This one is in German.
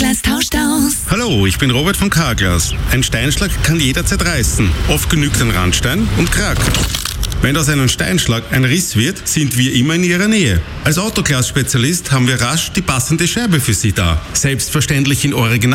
Carglass tauscht aus. Hallo, ich bin Robert von Carglass. Ein Steinschlag kann jederzeit reißen. Oft genügt ein Randstein und krackt. Wenn aus einem Steinschlag ein Riss wird, sind wir immer in Ihrer Nähe. Als Autoglas-Spezialist haben wir rasch die passende Scheibe für Sie da. Selbstverständlich in Original.